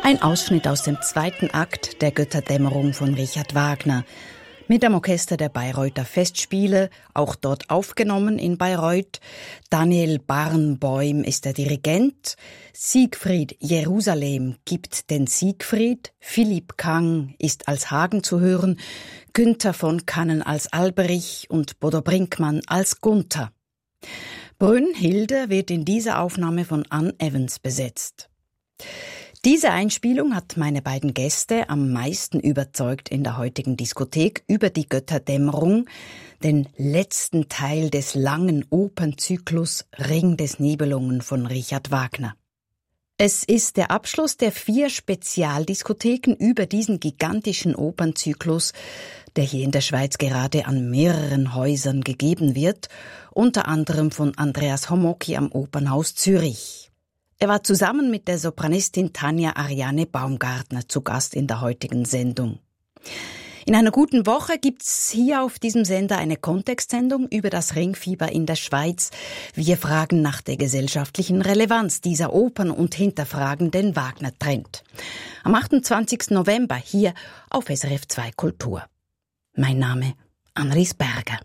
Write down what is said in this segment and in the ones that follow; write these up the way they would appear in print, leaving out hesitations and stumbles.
Ein Ausschnitt aus dem zweiten Akt der Götterdämmerung von Richard Wagner. Mit dem Orchester der Bayreuther Festspiele, auch dort aufgenommen in Bayreuth. Daniel Barenboim ist der Dirigent. Siegfried Jerusalem gibt den Siegfried. Philipp Kang ist als Hagen zu hören. Günther von Kannen als Alberich und Bodo Brinkmann als Gunther. Brünnhilde wird in dieser Aufnahme von Anne Evans besetzt. Diese Einspielung hat meine beiden Gäste am meisten überzeugt in der heutigen Diskothek über die Götterdämmerung, den letzten Teil des langen Opernzyklus Ring des Nibelungen von Richard Wagner. Es ist der Abschluss der 4 Spezialdiskotheken über diesen gigantischen Opernzyklus, der hier in der Schweiz gerade an mehreren Häusern gegeben wird, unter anderem von Andreas Homoki am Opernhaus Zürich. Er war zusammen mit der Sopranistin Tanja Ariane Baumgartner zu Gast in der heutigen Sendung. In einer guten Woche gibt's hier auf diesem Sender eine Kontextsendung über das Ringfieber in der Schweiz. Wir fragen nach der gesellschaftlichen Relevanz dieser Opern und hinterfragen den Wagner-Trend. Am 28. November hier auf SRF 2 Kultur. Mein Name Annelies Berger.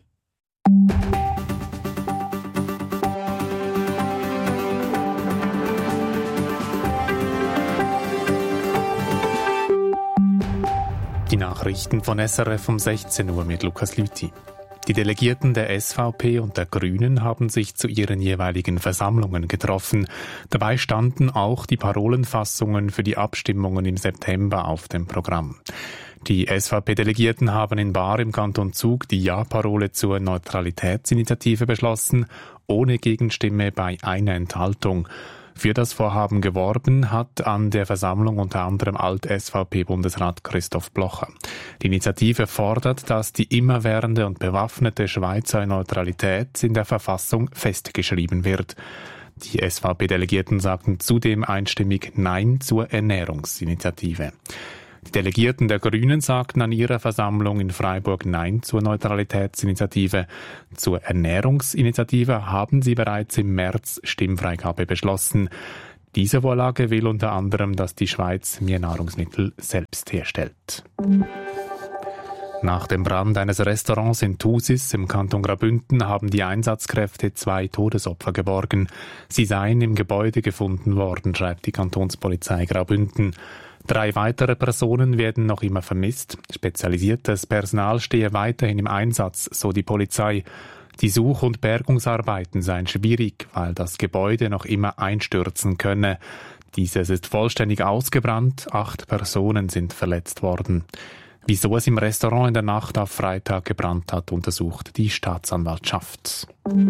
Die Nachrichten von SRF um 16 Uhr mit Lukas Lüthi. Die Delegierten der SVP und der Grünen haben sich zu ihren jeweiligen Versammlungen getroffen. Dabei standen auch die Parolenfassungen für die Abstimmungen im September auf dem Programm. Die SVP-Delegierten haben in Baar im Kanton Zug die Ja-Parole zur Neutralitätsinitiative beschlossen, ohne Gegenstimme bei einer Enthaltung. Für das Vorhaben geworben hat an der Versammlung unter anderem Alt-SVP-Bundesrat Christoph Blocher. Die Initiative fordert, dass die immerwährende und bewaffnete Schweizer Neutralität in der Verfassung festgeschrieben wird. Die SVP-Delegierten sagten zudem einstimmig Nein zur Ernährungsinitiative. Die Delegierten der Grünen sagten an ihrer Versammlung in Freiburg Nein zur Neutralitätsinitiative. Zur Ernährungsinitiative haben sie bereits im März Stimmfreigabe beschlossen. Diese Vorlage will unter anderem, dass die Schweiz mehr Nahrungsmittel selbst herstellt. Nach dem Brand eines Restaurants in Thusis im Kanton Graubünden haben die Einsatzkräfte 2 Todesopfer geborgen. Sie seien im Gebäude gefunden worden, schreibt die Kantonspolizei Graubünden. 3 weitere Personen werden noch immer vermisst. Spezialisiertes Personal stehe weiterhin im Einsatz, so die Polizei. Die Such- und Bergungsarbeiten seien schwierig, weil das Gebäude noch immer einstürzen könne. Dieses ist vollständig ausgebrannt, 8 Personen sind verletzt worden. Wieso es im Restaurant in der Nacht auf Freitag gebrannt hat, untersucht die Staatsanwaltschaft.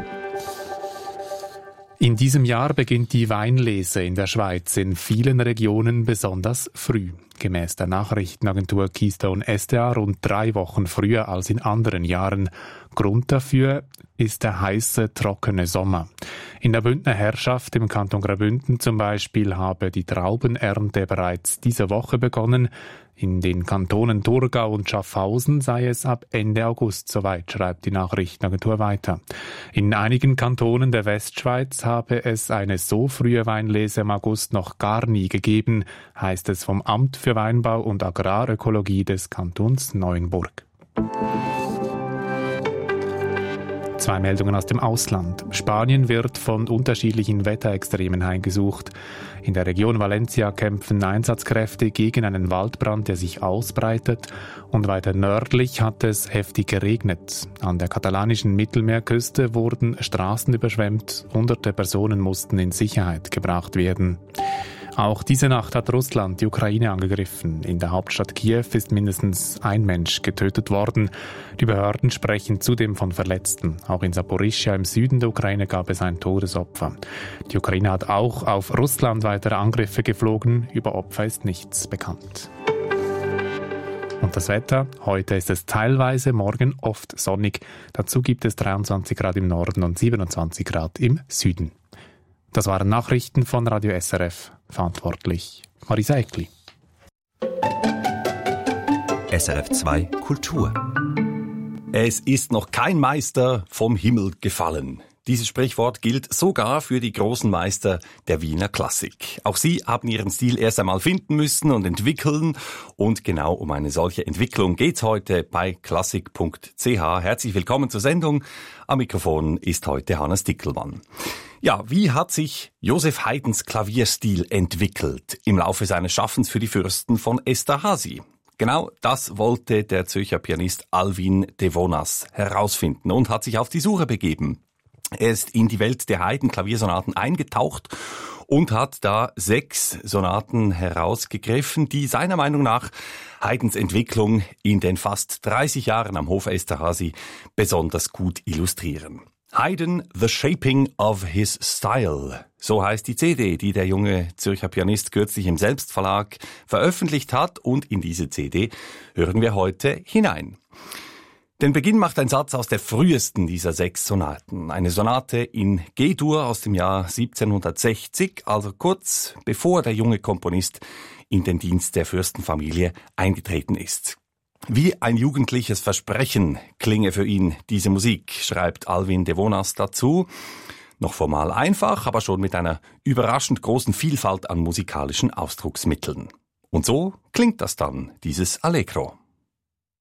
In diesem Jahr beginnt die Weinlese in der Schweiz in vielen Regionen besonders früh. Gemäß der Nachrichtenagentur Keystone SDA rund 3 Wochen früher als in anderen Jahren. Grund dafür ist der heiße, trockene Sommer. In der Bündner Herrschaft im Kanton Graubünden zum Beispiel habe die Traubenernte bereits diese Woche begonnen. In den Kantonen Thurgau und Schaffhausen sei es ab Ende August soweit, schreibt die Nachrichtenagentur weiter. In einigen Kantonen der Westschweiz habe es eine so frühe Weinlese im August noch gar nie gegeben, heißt es vom Amt für Weinbau und Agrarökologie des Kantons Neuenburg. 2 Meldungen aus dem Ausland. Spanien wird von unterschiedlichen Wetterextremen heimgesucht. In der Region Valencia kämpfen Einsatzkräfte gegen einen Waldbrand, der sich ausbreitet. Und weiter nördlich hat es heftig geregnet. An der katalanischen Mittelmeerküste wurden Straßen überschwemmt. Hunderte Personen mussten in Sicherheit gebracht werden. Auch diese Nacht hat Russland die Ukraine angegriffen. In der Hauptstadt Kiew ist mindestens ein Mensch getötet worden. Die Behörden sprechen zudem von Verletzten. Auch in Saporischschja im Süden der Ukraine gab es ein Todesopfer. Die Ukraine hat auch auf Russland weitere Angriffe geflogen. Über Opfer ist nichts bekannt. Und das Wetter? Heute ist es teilweise, morgen oft sonnig. Dazu gibt es 23 Grad im Norden und 27 Grad im Süden. Das waren Nachrichten von Radio SRF. Verantwortlich Marisa Eckli. SRF 2 Kultur. Es ist noch kein Meister vom Himmel gefallen. Dieses Sprichwort gilt sogar für die großen Meister der Wiener Klassik. Auch sie haben ihren Stil erst einmal finden müssen und entwickeln. Und genau um eine solche Entwicklung geht's heute bei klassik.ch. Herzlich willkommen zur Sendung. Am Mikrofon ist heute Hannes Dickelmann. Ja, wie hat sich Joseph Haydns Klavierstil entwickelt im Laufe seines Schaffens für die Fürsten von Esterházy? Genau das wollte der Zürcher Pianist Alvin Devonas herausfinden und hat sich auf die Suche begeben. Er ist in die Welt der Haydn-Klaviersonaten eingetaucht und hat da 6 Sonaten herausgegriffen, die seiner Meinung nach Haydns Entwicklung in den fast 30 Jahren am Hof Esterházy besonders gut illustrieren. Haydn, The Shaping of His Style. So heißt die CD, die der junge Zürcher Pianist kürzlich im Selbstverlag veröffentlicht hat, und in diese CD hören wir heute hinein. Den Beginn macht ein Satz aus der frühesten dieser 6 Sonaten. Eine Sonate in G-Dur aus dem Jahr 1760, also kurz bevor der junge Komponist in den Dienst der Fürstenfamilie eingetreten ist. Wie ein jugendliches Versprechen klinge für ihn diese Musik, schreibt Alvin Devonas dazu. Noch formal einfach, aber schon mit einer überraschend großen Vielfalt an musikalischen Ausdrucksmitteln. Und so klingt das dann, dieses Allegro.